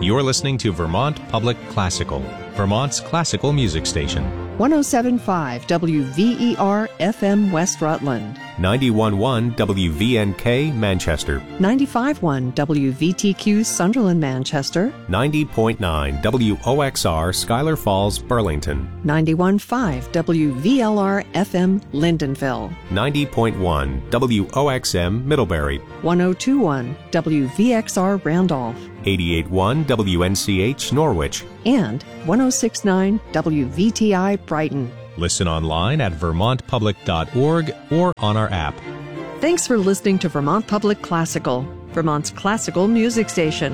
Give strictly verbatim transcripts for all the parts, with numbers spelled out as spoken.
You're listening to Vermont Public Classical, Vermont's classical music station. one oh seven point five W V E R F M West Rutland. ninety-one point one W V N K Manchester. ninety-five point one W V T Q Sunderland Manchester. ninety point nine W O X R Schuyler Falls Burlington. ninety-one point five W V L R F M Lyndonville. ninety point one W O X M Middlebury. one oh two point one W V X R Randolph. eighty-eight point one W N C H Norwich. And one oh six point nine W V T I Brighton. Listen online at vermont public dot org or on our app. Thanks for listening to Vermont Public Classical, Vermont's classical music station.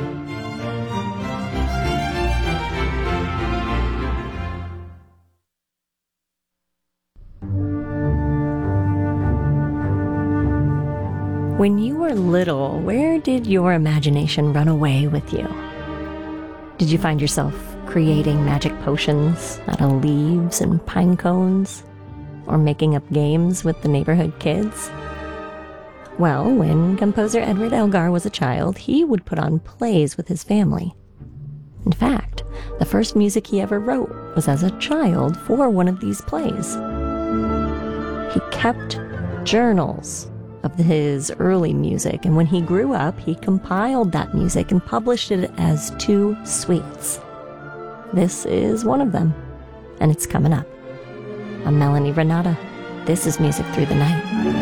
When you were little, where did your imagination run away with you? Did you find yourself creating magic potions out of leaves and pine cones? Or making up games with the neighborhood kids? Well, when composer Edward Elgar was a child, he would put on plays with his family. In fact, the first music he ever wrote was as a child for one of these plays. He kept journals of his early music, and when he grew up, he compiled that music and published it as two suites. This is one of them, and it's coming up. I'm Melanie Renata. This is Music Through the Night.